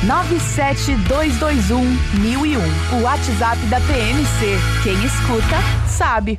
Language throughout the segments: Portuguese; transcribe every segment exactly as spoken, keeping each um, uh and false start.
nove sete dois dois um mil e um. O WhatsApp da P M C. Quem escuta, sabe.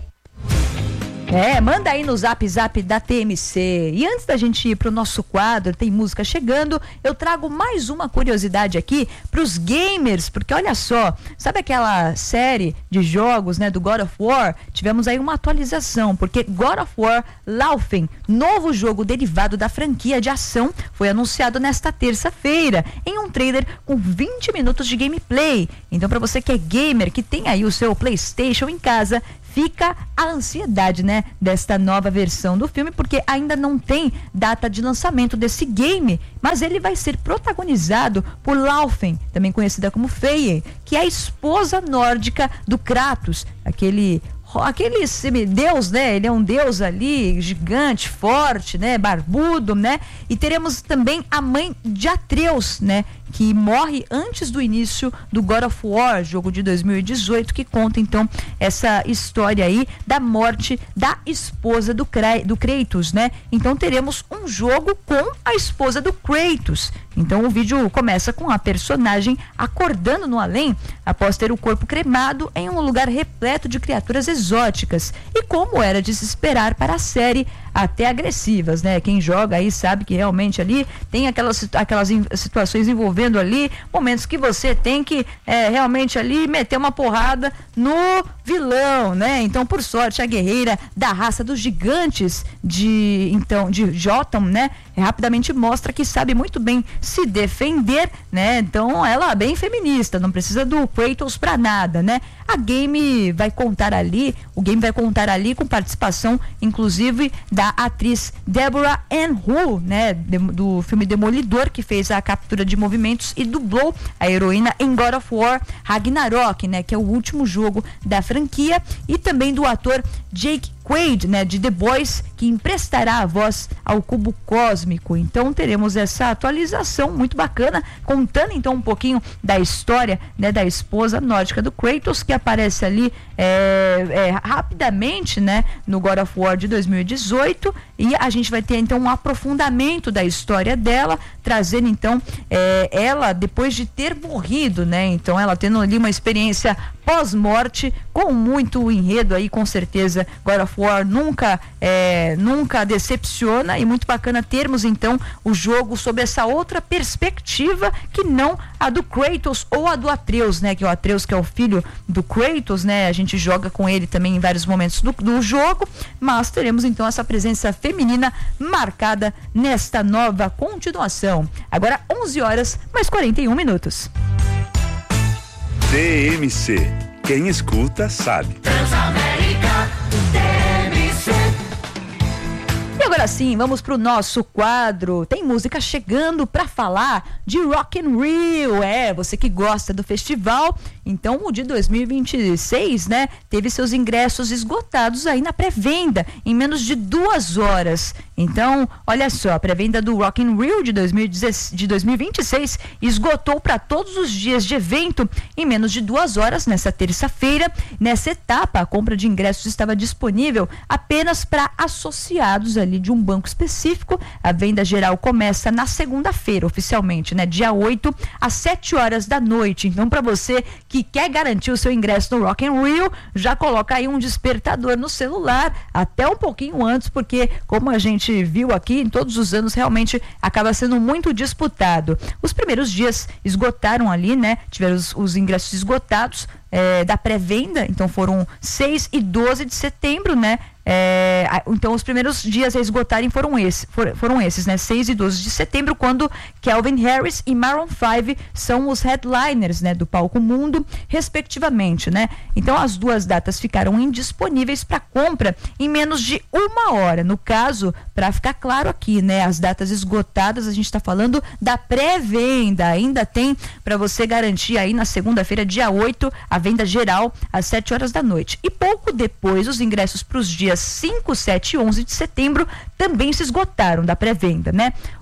É, manda aí no zap zap da T M C. E antes da gente ir pro nosso quadro, tem música chegando, eu trago mais uma curiosidade aqui pros gamers, porque olha só, sabe aquela série de jogos, né, do God of War? Tivemos aí uma atualização, porque God of War Laufen, novo jogo derivado da franquia de ação, foi anunciado nesta terça-feira, em um trailer com vinte minutos de gameplay. Então, para você que é gamer, que tem aí o seu PlayStation em casa, fica a ansiedade, né, desta nova versão do filme, porque ainda não tem data de lançamento desse game, mas ele vai ser protagonizado por Laufen, também conhecida como Freyja, que é a esposa nórdica do Kratos, aquele aquele semideus, né? Ele é um deus ali, gigante, forte, né? Barbudo, né? E teremos também a mãe de Atreus, né? Que morre antes do início do God of War, jogo de dois mil e dezoito, que conta então essa história aí da morte da esposa do, Kra- do Kratos, né? Então teremos um jogo com a esposa do Kratos. Então o vídeo começa com a personagem acordando no além após ter o corpo cremado em um lugar repleto de criaturas exóticas. E como era de se esperar para a série, até agressivas, né? Quem joga aí sabe que realmente ali tem aquelas, aquelas situações envolvendo ali momentos que você tem que é, realmente ali meter uma porrada no vilão, né? Então, por sorte, a guerreira da raça dos gigantes de, então, de Jotunn, né? Rapidamente mostra que sabe muito bem se defender, né? Então, ela é bem feminista, não precisa do Kratos pra nada, né? A game vai contar ali, o game vai contar ali com participação, inclusive, da atriz Deborah Ann Hu, né? De, do filme Demolidor, que fez a captura de movimentos e dublou a heroína em God of War Ragnarok, né? Que é o último jogo da franquia, e também do ator Jake Quaid, né, de The Boys, que emprestará a voz ao cubo cósmico. Então teremos essa atualização muito bacana, contando então um pouquinho da história, né, da esposa nórdica do Kratos, que aparece ali é, é, rapidamente, né, no God of War de dois mil e dezoito, e a gente vai ter então um aprofundamento da história dela, trazendo então é, ela depois de ter morrido, né, então ela tendo ali uma experiência pós-morte, com muito enredo aí, com certeza God of War nunca é, nunca decepciona, e muito bacana termos então o jogo sob essa outra perspectiva que não a do Kratos ou a do Atreus, né, que é o Atreus, que é o filho do Kratos, né, a gente joga com ele também em vários momentos do, do jogo, mas teremos então essa presença feminina marcada nesta nova continuação. Agora onze horas mais quarenta e um minutos. T M C. Quem escuta sabe. Transamérica, T M C. E agora sim, vamos pro nosso quadro. Tem música chegando para falar de Rock in Rio. É, você que gosta do festival. Então, o de dois mil e vinte e seis, né, teve seus ingressos esgotados aí na pré-venda em menos de duas horas. Então, olha só, a pré-venda do Rock in Rio de, dois mil e vinte e seis esgotou para todos os dias de evento em menos de duas horas nessa terça-feira. Nessa etapa, a compra de ingressos estava disponível apenas para associados ali de um banco específico. A venda geral começa na segunda-feira, oficialmente, né, dia oito, às sete horas da noite. Então, para você que quer garantir o seu ingresso no Rock in Rio, já coloca aí um despertador no celular, até um pouquinho antes, porque como a gente viu aqui, em todos os anos, realmente acaba sendo muito disputado. Os primeiros dias esgotaram ali, né? Tiveram os, os ingressos esgotados é, da pré-venda, então foram seis e doze de setembro, né? É, então os primeiros dias a esgotarem foram, esse, for, foram esses, né? seis e doze de setembro, quando Calvin Harris e Maroon five são os headliners, né, do palco mundo, respectivamente, né? Então as duas datas ficaram indisponíveis para compra em menos de uma hora. No caso, para ficar claro aqui, né, as datas esgotadas, a gente está falando da pré-venda. Ainda tem para você garantir aí na segunda-feira, dia oito, a venda geral às sete horas da noite. E pouco depois, os ingressos para os dias cinco, sete e onze de setembro também se esgotaram da pré-venda, né?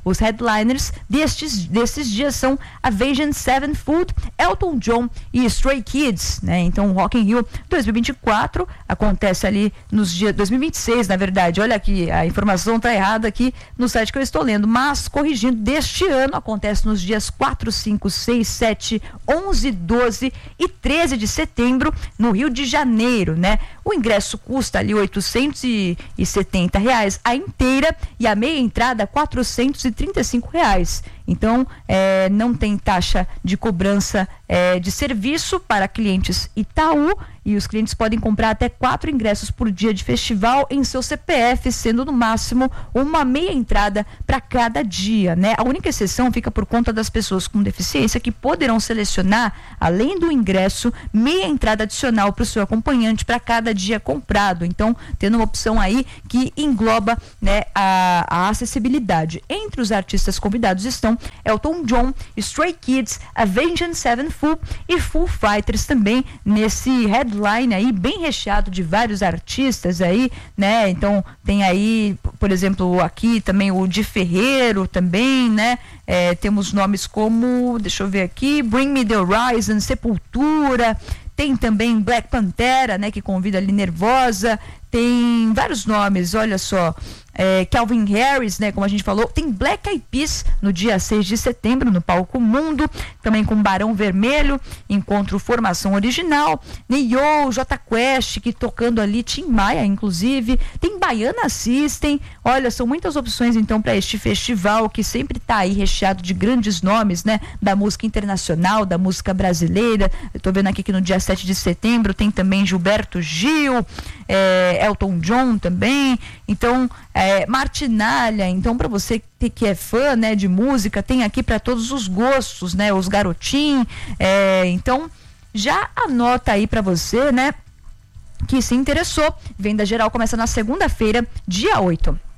Os headliners destes, desses dias são Avenged Sevenfold, Elton John e Stray Kids, né? Então o Rock in Rio dois mil e vinte e quatro acontece ali nos dias dois mil e vinte e seis, na verdade. Olha aqui, a informação está errada aqui no site que eu estou lendo, mas corrigindo, deste ano acontece nos dias quatro, cinco, seis, sete, onze, doze e treze de setembro no Rio de Janeiro, né? O ingresso custa ali oitocentos e setenta reais a inteira e a meia entrada quatrocentos e trinta e cinco reais. Então, é, não tem taxa de cobrança é, de serviço para clientes Itaú e os clientes podem comprar até quatro ingressos por dia de festival em seu C P F, sendo no máximo uma meia entrada para cada dia, né? A única exceção fica por conta das pessoas com deficiência que poderão selecionar, além do ingresso, meia entrada adicional para o seu acompanhante para cada dia comprado. Então, tendo uma opção aí que engloba, né, a, a acessibilidade. Entre os artistas convidados estão Elton John, Stray Kids, Avenged Sevenfold e Foo Fighters também nesse headline aí bem recheado de vários artistas aí, né? Então tem aí, por exemplo, aqui também o Di Ferreiro também, né? É, temos nomes como, deixa eu ver aqui, Bring Me The Horizon, Sepultura, tem também Black Pantera, né? Que convida ali Nervosa, tem vários nomes, olha só. É, Calvin Harris, né, como a gente falou, tem Black Eyed Peas no dia seis de setembro no Palco Mundo, também com Barão Vermelho, encontro Formação Original, Neo, J Quest, que tocando ali, Tim Maia, inclusive, tem Baiana System, olha, são muitas opções então para este festival que sempre está aí recheado de grandes nomes, né, da música internacional, da música brasileira. Eu tô vendo aqui que no dia sete de setembro tem também Gilberto Gil, é, Elton John também, então é, Martinalha. Então, para você que, que é fã, né, de música, tem aqui para todos os gostos, né, os garotinhos, é, então já anota aí para você, né, que se interessou. Venda geral começa na segunda-feira, dia oito.